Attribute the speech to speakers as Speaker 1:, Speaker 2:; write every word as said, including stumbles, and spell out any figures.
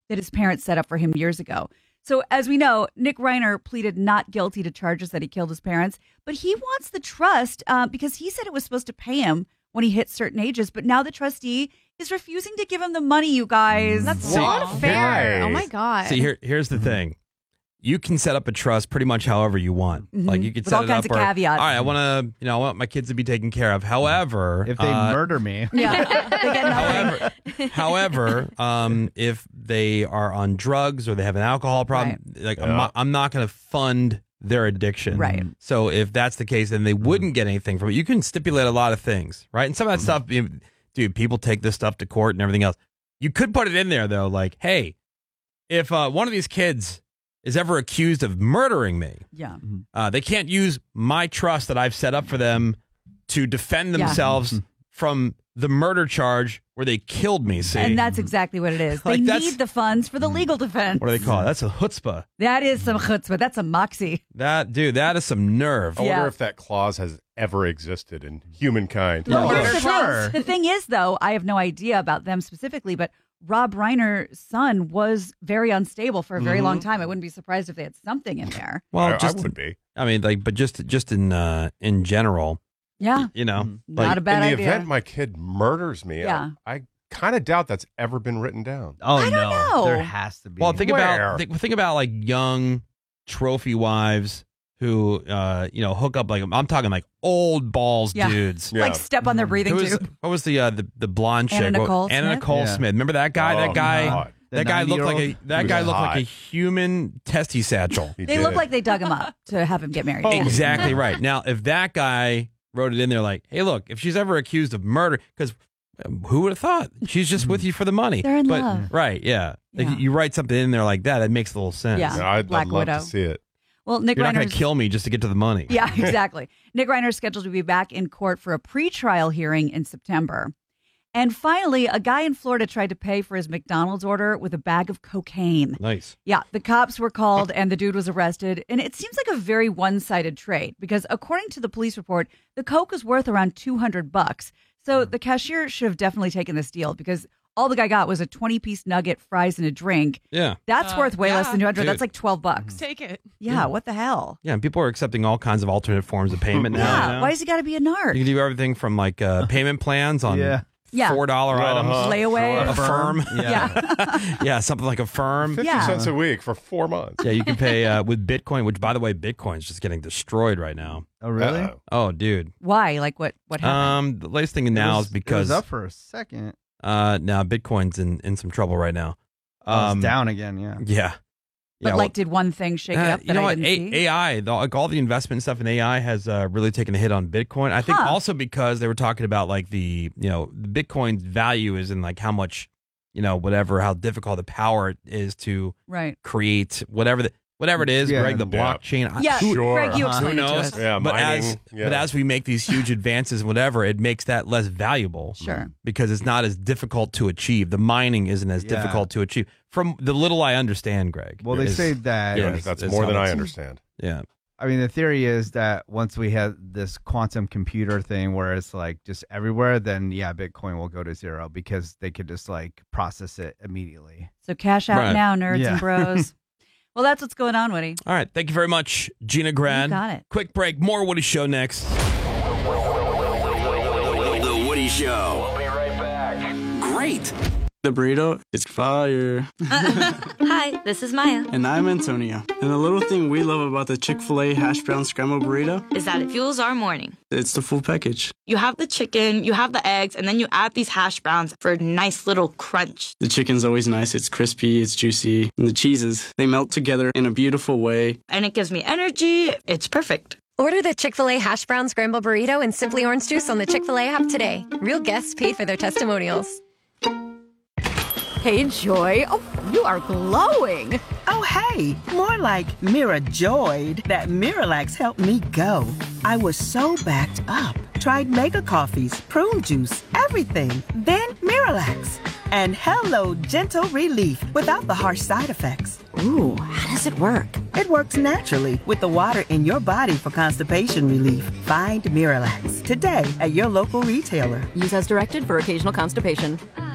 Speaker 1: that his parents set up for him years ago. So as we know, Nick Reiner pleaded not guilty to charges that he killed his parents, but he wants the trust uh, because he said it was supposed to pay him when he hit certain ages. But now the trustee is refusing to give him the money, you guys.
Speaker 2: That's
Speaker 3: See,
Speaker 2: so unfair.
Speaker 3: right.
Speaker 2: Oh, my God.
Speaker 3: See, here, here's the thing. You can set up a trust pretty much however you want.
Speaker 1: Mhm.
Speaker 3: Like you could
Speaker 1: With
Speaker 3: set
Speaker 1: all
Speaker 3: it
Speaker 1: kinds
Speaker 3: up
Speaker 1: of
Speaker 3: where,
Speaker 1: caveats.
Speaker 3: all right, I want to, you know, I want my kids to be taken care of. However,
Speaker 4: If they
Speaker 3: uh,
Speaker 4: murder me.
Speaker 1: Yeah, they get nothing.
Speaker 3: However, however, um, if they are on drugs or they have an alcohol problem, like I'm
Speaker 5: Yeah.
Speaker 3: not, I'm not going to fund their addiction.
Speaker 1: Right.
Speaker 3: So if that's the case, then they wouldn't get anything from it. You can stipulate a lot of things, right? And some of that stuff, you know, dude, people take this stuff to court and everything else. You could put it in there though, like, hey, if uh, one of these kids is ever accused of murdering me,
Speaker 1: Yeah.
Speaker 3: uh, they can't use my trust that I've set up for them to defend
Speaker 1: Yeah.
Speaker 3: themselves from the murder charge where they killed me. See,
Speaker 1: And that's exactly what it is. They
Speaker 3: Like, that's-
Speaker 1: need the funds for the legal defense.
Speaker 3: what do they call it? That's a chutzpah.
Speaker 1: That is some chutzpah. That's a moxie.
Speaker 3: That dude, that is some nerve.
Speaker 5: I wonder
Speaker 1: Yeah.
Speaker 5: if that clause has ever existed in humankind.
Speaker 4: Oh,
Speaker 1: First of all,
Speaker 4: sure.
Speaker 1: the thing is, though, I have no idea about them specifically, but Rob Reiner's son was very unstable for a very long time. I wouldn't be surprised if they had something in there.
Speaker 3: Well,
Speaker 5: I,
Speaker 3: just
Speaker 5: I would be.
Speaker 3: I mean, like, but just just in uh, in general,
Speaker 1: Yeah,
Speaker 3: you know,
Speaker 1: not
Speaker 3: like,
Speaker 1: a bad
Speaker 5: in the
Speaker 1: idea.
Speaker 5: event my kid murders me,
Speaker 1: Yeah.
Speaker 5: I, I kind of doubt that's ever been written down.
Speaker 4: Oh,
Speaker 1: I don't
Speaker 4: no.
Speaker 1: know.
Speaker 4: There has to be.
Speaker 3: well, think
Speaker 5: Where?
Speaker 3: about think, think about like young trophy wives who, uh, you know, hook up like I'm talking like old balls
Speaker 1: Yeah.
Speaker 3: dudes.
Speaker 5: Yeah.
Speaker 1: Like step on their breathing
Speaker 3: Who was,
Speaker 1: tube.
Speaker 3: what was the uh, the the blonde
Speaker 1: Anna
Speaker 3: chick? What-
Speaker 1: Nicole
Speaker 3: Anna
Speaker 1: Smith?
Speaker 3: Nicole
Speaker 4: Yeah.
Speaker 3: Smith. Remember that guy?
Speaker 5: Oh,
Speaker 3: that guy.
Speaker 5: God.
Speaker 4: The
Speaker 3: That guy looked like a
Speaker 4: ninety-year-old?
Speaker 3: that
Speaker 5: He
Speaker 3: guy
Speaker 5: was
Speaker 3: looked like
Speaker 5: hot.
Speaker 3: a human testy satchel.
Speaker 5: He
Speaker 1: They
Speaker 5: did.
Speaker 1: look like they dug him up to have him get married.
Speaker 5: Oh,
Speaker 3: Exactly right. Now, if that guy wrote it in there, like, "Hey, look, if she's ever accused of murder, because who would have thought she's just with you for the money?"
Speaker 1: They're in
Speaker 3: but,
Speaker 1: love.
Speaker 3: right? Yeah. Like,
Speaker 1: Yeah.
Speaker 3: you write something in there like that, that makes a little sense.
Speaker 1: Yeah.
Speaker 5: Yeah, I'd,
Speaker 1: Black
Speaker 5: I'd love
Speaker 1: Widow.
Speaker 5: to see it.
Speaker 1: Well, Nick
Speaker 3: You're not going
Speaker 1: Reiner's
Speaker 3: to kill me just to get to the money.
Speaker 1: Yeah, exactly. Nick Reiner is scheduled to be back in court for a pretrial hearing in September. And finally, a guy in Florida tried to pay for his McDonald's order with a bag of cocaine.
Speaker 3: Nice.
Speaker 1: Yeah, the cops were called and the dude was arrested. And it seems like a very one-sided trade because according to the police report, the coke was worth around two hundred bucks. So the cashier should have definitely taken this deal because all the guy got was a twenty-piece nugget, fries, and a drink.
Speaker 3: Yeah.
Speaker 1: That's
Speaker 2: Uh,
Speaker 1: worth way less
Speaker 2: yeah.
Speaker 1: than two hundred.
Speaker 3: Dude.
Speaker 1: That's like twelve bucks.
Speaker 2: Take it.
Speaker 1: Yeah, what the hell?
Speaker 3: Yeah. And people are accepting all kinds of alternate forms of payment now.
Speaker 1: Yeah,
Speaker 3: you know?
Speaker 1: why does he got to be a narc?
Speaker 3: You can do everything from like uh, payment plans on
Speaker 4: Yeah.
Speaker 1: Yeah.
Speaker 3: four dollar
Speaker 5: Uh-huh.
Speaker 3: items.
Speaker 1: Layaway.
Speaker 3: A firm.
Speaker 1: Yeah.
Speaker 3: Yeah, something like a firm.
Speaker 5: fifty
Speaker 1: Yeah.
Speaker 5: cents a week for four months.
Speaker 3: Yeah, you can pay uh, with Bitcoin, which, by the way, Bitcoin's just getting destroyed right now.
Speaker 4: Oh, really?
Speaker 5: Uh-oh.
Speaker 3: Oh, dude.
Speaker 1: Why? Like what? What happened?
Speaker 3: Um, the latest thing now
Speaker 4: It was-
Speaker 3: is because
Speaker 4: it was up for a second.
Speaker 3: uh, now Bitcoin's in, in some trouble right now.
Speaker 4: Oh,
Speaker 3: Um,
Speaker 4: it's down again. Yeah.
Speaker 3: Yeah.
Speaker 1: but
Speaker 3: yeah,
Speaker 1: like, did one thing shake
Speaker 3: well,
Speaker 1: it
Speaker 3: uh,
Speaker 1: up that
Speaker 3: you know
Speaker 1: I
Speaker 3: what?
Speaker 1: didn't
Speaker 3: A-
Speaker 1: see?
Speaker 3: AI, the, like all the investment stuff in A I has uh, really taken a hit on Bitcoin. I think
Speaker 1: Huh.
Speaker 3: also because they were talking about like the, you know, the Bitcoin's value is in like how much, you know, whatever, how difficult the power is to
Speaker 1: Right.
Speaker 3: create whatever the, whatever it is,
Speaker 4: Yeah.
Speaker 3: Greg, the
Speaker 5: Yeah.
Speaker 3: blockchain. I-
Speaker 1: Yeah,
Speaker 3: who-
Speaker 5: Sure.
Speaker 1: Greg, you
Speaker 5: Uh-huh.
Speaker 1: explain
Speaker 3: Who
Speaker 1: it to
Speaker 3: knows?
Speaker 1: us.
Speaker 5: Yeah,
Speaker 3: but
Speaker 5: mining,
Speaker 3: as
Speaker 5: yeah.
Speaker 3: but as we make these huge advances, and whatever, it makes that less valuable.
Speaker 1: Sure.
Speaker 3: Because it's not as difficult to achieve. The mining isn't as
Speaker 4: Yeah.
Speaker 3: difficult to achieve. From the little I understand, Greg.
Speaker 4: Well, they
Speaker 3: is-
Speaker 4: say that.
Speaker 3: Yeah.
Speaker 5: That's, that's
Speaker 3: it's
Speaker 5: more
Speaker 3: how
Speaker 5: than I
Speaker 3: it's-
Speaker 5: understand.
Speaker 3: Yeah.
Speaker 4: I mean, the theory is that once we have this quantum computer thing where it's like just everywhere, then yeah, Bitcoin will go to zero because they could just like process it immediately.
Speaker 1: So cash out
Speaker 3: Right.
Speaker 1: now, nerds
Speaker 4: Yeah.
Speaker 1: and bros. Well, that's what's going on, Woody.
Speaker 3: All right. Thank you very much, Gina Grad.
Speaker 1: You got it.
Speaker 3: Quick break. More Woody Show next.
Speaker 6: The Woody Show. We'll be right back. Great.
Speaker 7: The burrito is fire.
Speaker 8: Hi, this is Maya.
Speaker 7: And I'm Antonio. And the little thing we love about the Chick-fil-A hash brown scrambled burrito,
Speaker 8: Is that it fuels our morning.
Speaker 7: it's the full package.
Speaker 8: You have the chicken, you have the eggs, and then you add these hash browns for a nice little crunch.
Speaker 7: The chicken's always nice. It's crispy, it's juicy. And the cheeses, they melt together in a beautiful way.
Speaker 8: And it gives me energy. It's perfect.
Speaker 9: Order the Chick-fil-A Hash Brown Scramble Burrito and Simply Orange Juice on the Chick-fil-A app today. Real guests paid for their testimonials.
Speaker 10: Hey, Joy. Oh, you are glowing.
Speaker 11: Oh, hey, more like Mira joyed that Miralax helped me go. I was so backed up. Tried mega coffees, prune juice, everything. Then Miralax. And hello, gentle relief without the harsh side effects.
Speaker 10: Ooh, how does it work?
Speaker 11: It works naturally with the water in your body for constipation relief. Find Miralax today at your local retailer.
Speaker 10: Use as directed for occasional constipation.